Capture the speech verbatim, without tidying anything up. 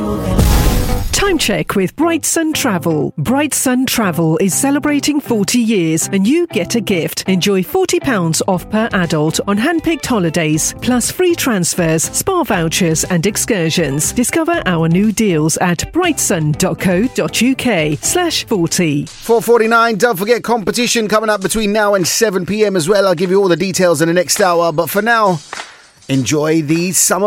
Time check with Bright Sun Travel. Bright Sun Travel is celebrating forty years and you get a gift. Enjoy forty pounds off per adult on hand-picked holidays, plus free transfers, spa vouchers and excursions. Discover our new deals at brightsun.co.uk slash 40. four forty-nine, don't forget competition coming up between now and seven p.m. as well. I'll give you all the details in the next hour, but for now, enjoy these summer